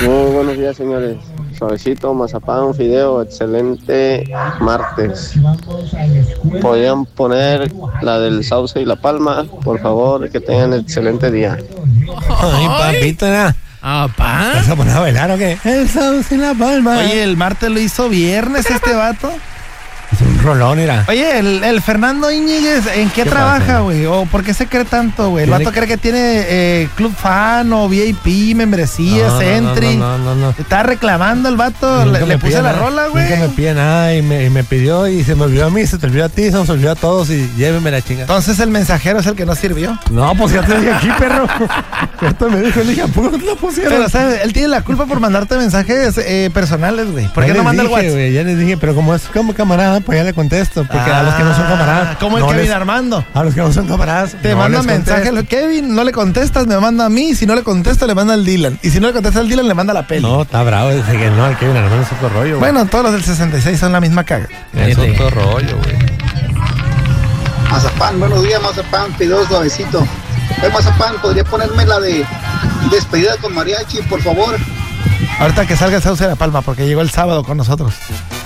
Muy buenos días, señores. Suavecito, mazapán, fideo, excelente martes. Podrían poner la del Sauce y La Palma, por favor, que tengan excelente día. Ay, papito, ¿no? ¿Pa? ¿Vas a poner a bailar o qué? El Sauce y La Palma. Oye, el martes lo hizo viernes este vato. Es un rolón, era. Oye, el Fernando Íñiguez, ¿en qué trabaja, güey? ¿O por qué se cree tanto, güey? El vato cree que tiene Club Fan o VIP, membresías, Entry. No. Está reclamando el vato, le puse la rola, güey. Nunca me pide nada y me pidió y se me olvidó a mí, se te olvidó a ti, se nos olvidó a todos y llévenme la chinga. Entonces el mensajero es el que no sirvió. No, pues ya te dije aquí, perro. Esto me dijo, le dije, ¿a poco no te lo pusieron? Pero, ¿sabes? Él tiene la culpa por mandarte mensajes personales, güey. ¿Por qué no manda el WhatsApp? Ya les dije, pero como es como camarada, pues ya le contesto. Porque a los que no son camaradas. Como el no Kevin Armando. A los que no son camaradas. Te manda mensaje, Kevin, no le contestas, me manda a mí. Si no le contesta, le manda al Dylan. Y si no le contesta al Dylan, le manda la peli. No, está bravo. Dice que no, el Kevin Armando es otro rollo, güey. Bueno, todos los del 66 son la misma caga. Es otro rollo, güey. Mazapán, buenos días, Mazapán, fideo suavecito. Mazapán, ¿podría ponerme la de despedida con mariachi, por favor? Ahorita que salga el Sauce de La Palma, porque llegó el sábado con nosotros.